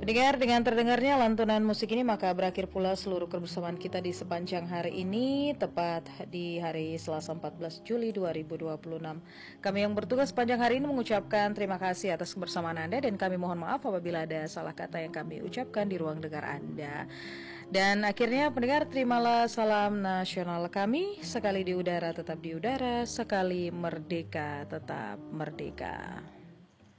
Pendengar, dengan terdengarnya lantunan musik ini maka berakhir pula seluruh kebersamaan kita di sepanjang hari ini, tepat di hari Selasa 14 Juli 2026. Kami yang bertugas sepanjang hari ini mengucapkan terima kasih atas kebersamaan Anda dan kami mohon maaf apabila ada salah kata yang kami ucapkan di ruang dengar Anda. Dan akhirnya pendengar, terimalah salam nasional kami, sekali di udara tetap di udara, sekali merdeka tetap merdeka.